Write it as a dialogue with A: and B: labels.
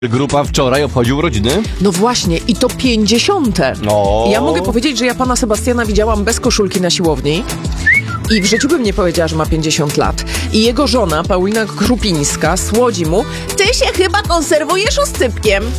A: Grupa wczoraj obchodził urodziny.
B: No właśnie, i to 50.
A: No.
B: Ja mogę powiedzieć, że ja pana Sebastiana widziałam bez koszulki na siłowni. I w życiu bym nie powiedziała, że ma 50 lat. I jego żona, Paulina Krupińska, słodzi mu: ty się chyba konserwujesz oscypkiem.